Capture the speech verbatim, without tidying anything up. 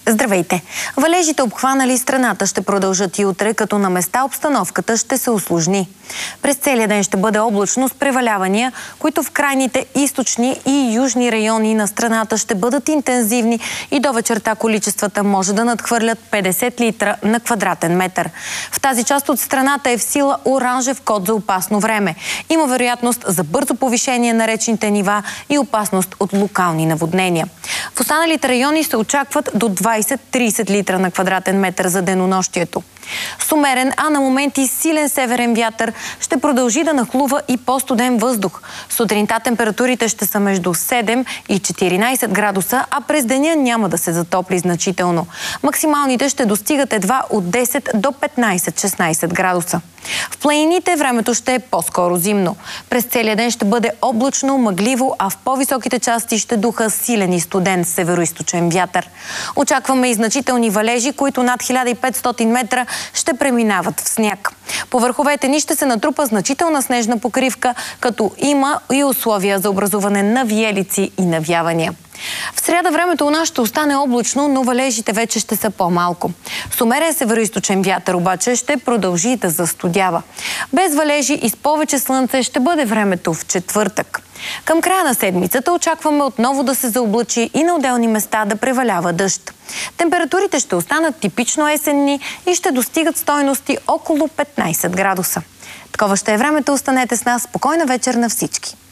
Здравейте! Валежите, обхванали страната, ще продължат и утре, като на места обстановката ще се усложни. През целия ден ще бъде облачно с превалявания, които в крайните източни и южни райони на страната ще бъдат интензивни и до вечерта количествата може да надхвърлят петдесет литра на квадратен метър. В тази част от страната е в сила оранжев код за опасно време. Има вероятност за бързо повишение на речните нива и опасност от локални наводнения. В останалите райони се очакват до двайсет до трийсет литра на квадратен метър за денонощието. С умерен, а на моменти силен северен вятър ще продължи да нахлува и по-студен въздух. Сутринта температурите ще са между седем и четиринайсет градуса, а през деня няма да се затопли значително. Максималните ще достигат едва от десет до петнайсет до шестнайсет градуса. В планините времето ще е по-скоро зимно. През целия ден ще бъде облачно, мъгливо, а в по-високите части ще духа силен и студен североизточен вятър. Очакваме и значителни валежи, които над хиляда и петстотин метра ще преминават в сняг. По върховете ни ще се натрупа значителна снежна покривка, като има и условия за образуване на виелици и навявания. В сряда времето у нас ще остане облачно, но валежите вече ще са по-малко. С умерен североизточен вятър обаче ще продължи да застудява. Без валежи и с повече слънце ще бъде времето в четвъртък. Към края на седмицата очакваме отново да се заоблачи и на отделни места да превалява дъжд. Температурите ще останат типично есенни и ще достигат стойности около петнайсет градуса. Такова ще е времето. Останете с нас. Спокойна вечер на всички!